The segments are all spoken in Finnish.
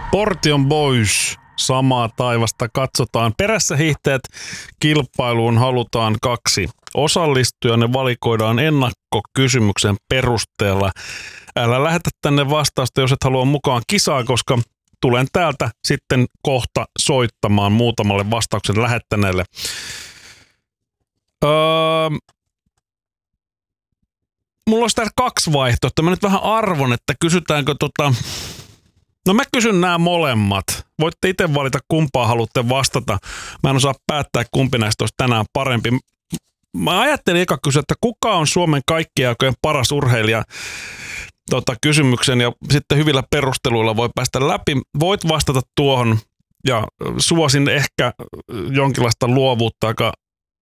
Portion Boys, samaa taivasta katsotaan. Perässä hiihtäjät kilpailuun halutaan 2 osallistujaa. Ne valikoidaan ennakkokysymyksen perusteella. Älä lähetä tänne vastausta, jos et halua mukaan kisaan, koska tulen täältä sitten kohta soittamaan muutamalle vastauksen lähettäneelle. Mulla olisi täällä 2 vaihtoehtoa. Mä nyt vähän arvon, että kysytäänkö No mä kysyn nämä molemmat. Voitte itse valita, kumpaa haluatte vastata. Mä en osaa päättää, kumpi näistä olisi tänään parempi. Mä ajattelin eka kysyä, että kuka on Suomen kaikkien aikojen paras urheilija? Kysymyksen ja sitten hyvillä perusteluilla voi päästä läpi. Voit vastata tuohon ja suosin ehkä jonkinlaista luovuutta, joka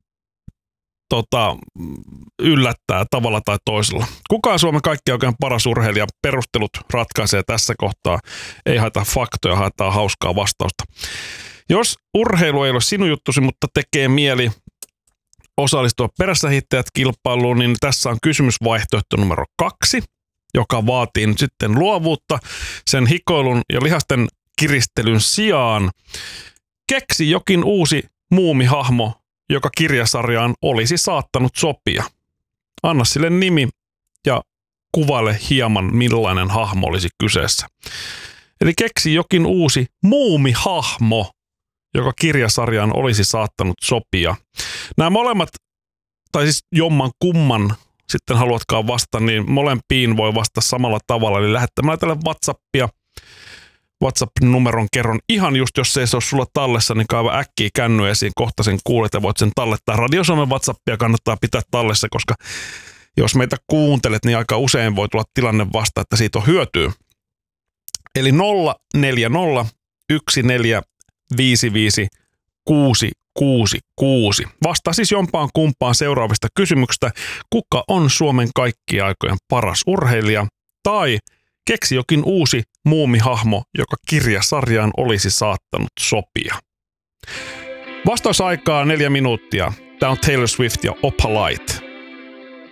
yllättää tavalla tai toisella. Kuka on Suomen kaikkien aikojen paras urheilija? Perustelut ratkaisee tässä kohtaa. Ei haeta faktoja, haetaan hauskaa vastausta. Jos urheilu ei ole sinun juttusi, mutta tekee mieli osallistua perässä hiihtäjät kilpailuun, niin tässä on kysymysvaihtoehto numero 2, joka vaatii nyt sitten luovuutta sen hikoilun ja lihasten kiristelyn sijaan. Keksi jokin uusi muumihahmo, joka kirjasarjaan olisi saattanut sopia. Anna sille nimi ja kuvaile hieman, millainen hahmo olisi kyseessä. Eli keksi jokin uusi muumihahmo, joka kirjasarjaan olisi saattanut sopia. Nämä molemmat, tai siis jomman kumman sitten haluatkaan vastata, niin molempiin voi vastata samalla tavalla. Eli lähettämällä tälle WhatsAppia. WhatsApp-numeron kerron ihan just, jos se ei ole sulla tallessa, niin kaiva äkkiä känny esiin, kohta sen kuulet ja voit sen tallettaa. Radio Suomen WhatsAppia kannattaa pitää tallessa, koska jos meitä kuuntelet, niin aika usein voi tulla tilanne vasta, että siitä on hyötyä. Eli 040 1455 666. Vastaa siis jompaan kumpaan seuraavista kysymyksistä. Kuka on Suomen kaikkien aikojen paras urheilija? Tai keksi jokin uusi muumihahmo, joka kirjasarjaan olisi saattanut sopia. Vastausaikaa 4 minuuttia. Tämä on Taylor Swift ja Opalite.